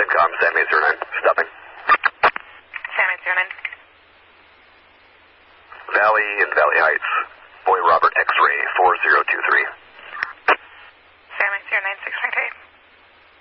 CENTCOM, San May 09, stopping. San May 09. Valley and Valley Heights, Boy Robert X-Ray 4023.